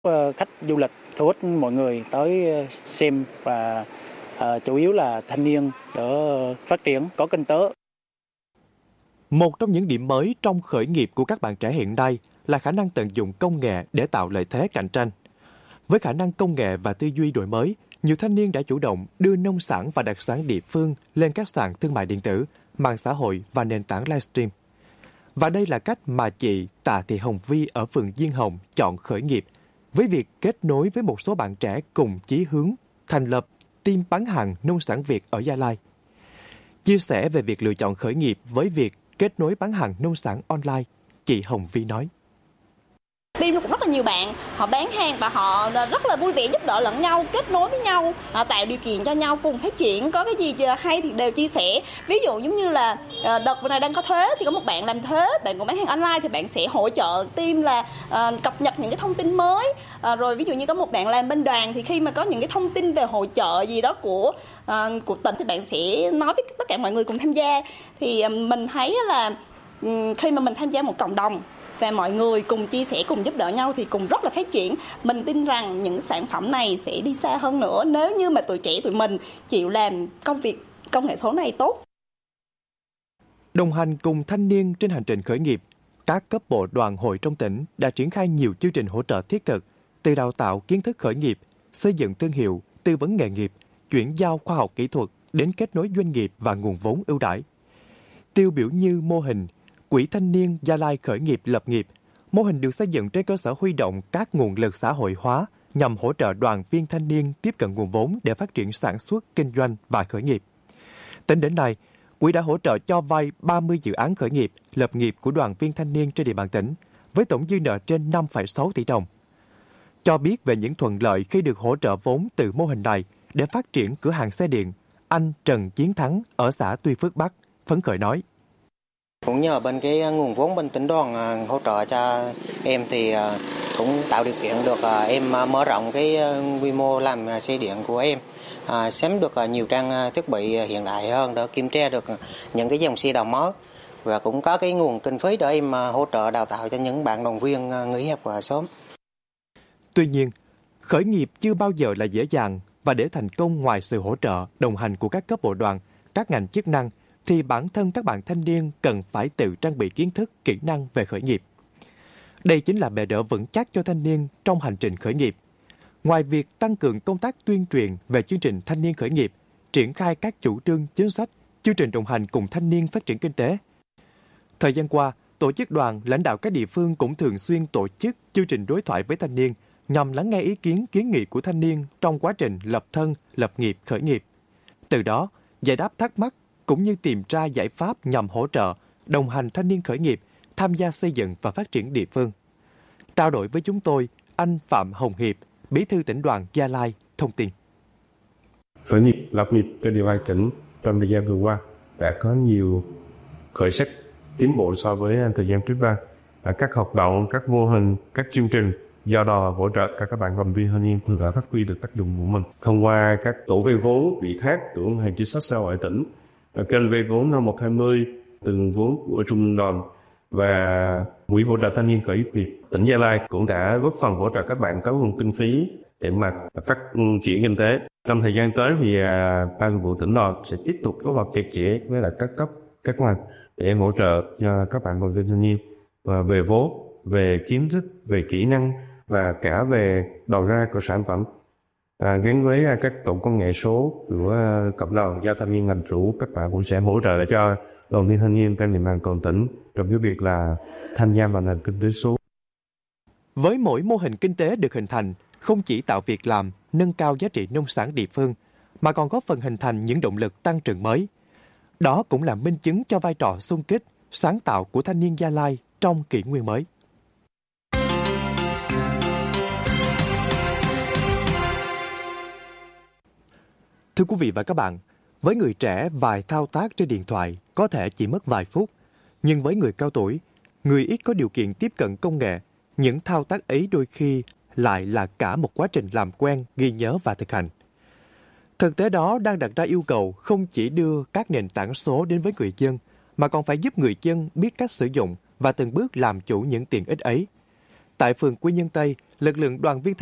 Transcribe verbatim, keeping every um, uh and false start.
khách du lịch, thu hút mọi người tới xem và uh, chủ yếu là thanh niên để phát triển, có kinh tế. Một trong những điểm mới trong khởi nghiệp của các bạn trẻ hiện nay là khả năng tận dụng công nghệ để tạo lợi thế cạnh tranh. Với khả năng công nghệ và tư duy đổi mới, nhiều thanh niên đã chủ động đưa nông sản và đặc sản địa phương lên các sàn thương mại điện tử, mạng xã hội và nền tảng livestream. Và đây là cách mà chị Tạ Thị Hồng Vi ở phường Diên Hồng chọn khởi nghiệp, với việc kết nối với một số bạn trẻ cùng chí hướng thành lập team bán hàng nông sản Việt ở Gia Lai. Chia sẻ về việc lựa chọn khởi nghiệp với việc kết nối bán hàng nông sản online, chị Hồng Vi nói. Team cũng rất là nhiều bạn, họ bán hàng và họ rất là vui vẻ giúp đỡ lẫn nhau, kết nối với nhau, tạo điều kiện cho nhau cùng phát triển, có cái gì hay thì đều chia sẻ. Ví dụ giống như là đợt này đang có thuế thì có một bạn làm thuế, bạn cũng bán hàng online thì bạn sẽ hỗ trợ team là uh, cập nhật những cái thông tin mới. Uh, rồi ví dụ như có một bạn làm bên đoàn thì khi mà có những cái thông tin về hỗ trợ gì đó của uh, của tỉnh thì bạn sẽ nói với tất cả mọi người cùng tham gia. Thì uh, mình thấy là um, khi mà mình tham gia một cộng đồng và mọi người cùng chia sẻ, cùng giúp đỡ nhau thì cùng rất là phát triển. Mình tin rằng những sản phẩm này sẽ đi xa hơn nữa nếu như mà tụi trẻ tụi mình chịu làm công việc công nghệ số này tốt. Đồng hành cùng thanh niên trên hành trình khởi nghiệp, các cấp bộ đoàn hội trong tỉnh đã triển khai nhiều chương trình hỗ trợ thiết thực, từ đào tạo kiến thức khởi nghiệp, xây dựng thương hiệu, tư vấn nghề nghiệp, chuyển giao khoa học kỹ thuật đến kết nối doanh nghiệp và nguồn vốn ưu đãi. Tiêu biểu như mô hình Quỹ Thanh niên Gia Lai khởi nghiệp lập nghiệp, mô hình được xây dựng trên cơ sở huy động các nguồn lực xã hội hóa nhằm hỗ trợ đoàn viên thanh niên tiếp cận nguồn vốn để phát triển sản xuất, kinh doanh và khởi nghiệp. Tính đến nay, quỹ đã hỗ trợ cho vay ba mươi dự án khởi nghiệp, lập nghiệp của đoàn viên thanh niên trên địa bàn tỉnh, với tổng dư nợ trên năm phẩy sáu tỷ đồng. Cho biết về những thuận lợi khi được hỗ trợ vốn từ mô hình này để phát triển cửa hàng xe điện, anh Trần Chiến Thắng ở xã Tuy Phước Bắc phấn khởi nói. Cũng nhờ bên cái nguồn vốn bên tỉnh đoàn hỗ trợ cho em thì cũng tạo điều kiện được em mở rộng cái quy mô làm xe điện của em, sắm được nhiều trang thiết bị hiện đại hơn để kiểm tra được những cái dòng xe đầu mới, và cũng có cái nguồn kinh phí để em hỗ trợ đào tạo cho những bạn đoàn viên nghỉ học sớm. Tuy nhiên, khởi nghiệp chưa bao giờ là dễ dàng, và để thành công ngoài sự hỗ trợ, đồng hành của các cấp bộ đoàn, các ngành chức năng, thì bản thân các bạn thanh niên cần phải tự trang bị kiến thức, kỹ năng về khởi nghiệp. Đây chính là bệ đỡ vững chắc cho thanh niên trong hành trình khởi nghiệp. Ngoài việc tăng cường công tác tuyên truyền về chương trình thanh niên khởi nghiệp, triển khai các chủ trương, chính sách, chương trình đồng hành cùng thanh niên phát triển kinh tế. Thời gian qua, tổ chức đoàn, lãnh đạo các địa phương cũng thường xuyên tổ chức chương trình đối thoại với thanh niên nhằm lắng nghe ý kiến, kiến nghị của thanh niên trong quá trình lập thân, lập nghiệp, khởi nghiệp. Từ đó, giải đáp thắc mắc cũng như tìm ra giải pháp nhằm hỗ trợ, đồng hành thanh niên khởi nghiệp, tham gia xây dựng và phát triển địa phương. Trao đổi với chúng tôi, anh Phạm Hồng Hiệp, Bí thư tỉnh đoàn Gia Lai, thông tin. Khởi nghiệp, lập nghiệp trên địa bàn tỉnh trong thời gian vừa qua đã có nhiều khởi sắc, tiến bộ so với thời gian trước đây. Các hoạt động, các mô hình, các chương trình do đó hỗ trợ các các bạn đoàn viên thanh niên đã phát huy được tác dụng của mình thông qua các tổ vay vốn ủy thác của ngân hàng chính sách xã hội tỉnh, kênh vay vốn năm một hai mươi từ nguồn vốn của trung đoàn và quỹ hỗ trợ thanh niên khởi nghiệp tỉnh Gia Lai cũng đã góp phần hỗ trợ các bạn có nguồn kinh phí để mà phát triển kinh tế. Trong thời gian tới thì ban thường vụ tỉnh đoàn sẽ tiếp tục phối hợp chặt chẽ với lại các cấp các ngành để hỗ trợ cho các bạn đoàn viên thanh niên về vốn, về kiến thức, về kỹ năng và cả về đầu ra của sản phẩm. À, gắn với các tổ công nghệ số của cộng đồng do thanh niên làm chủ, các bạn cũng sẽ hỗ trợ cho đoàn viên thanh niên trên địa bàn toàn tỉnh trong cái việc là tham gia vào nền kinh tế số. Với mỗi mô hình kinh tế được hình thành, không chỉ tạo việc làm, nâng cao giá trị nông sản địa phương, mà còn góp phần hình thành những động lực tăng trưởng mới. Đó cũng là minh chứng cho vai trò xung kích, sáng tạo của thanh niên Gia Lai trong kỷ nguyên mới. Thưa quý vị và các bạn, với người trẻ vài thao tác trên điện thoại có thể chỉ mất vài phút, nhưng với người cao tuổi, người ít có điều kiện tiếp cận công nghệ, những thao tác ấy đôi khi lại là cả một quá trình làm quen, ghi nhớ và thực hành. Thực tế đó đang đặt ra yêu cầu không chỉ đưa các nền tảng số đến với người dân, mà còn phải giúp người dân biết cách sử dụng và từng bước làm chủ những tiện ích ấy. Tại phường Quy Nhơn Tây, lực lượng đoàn viên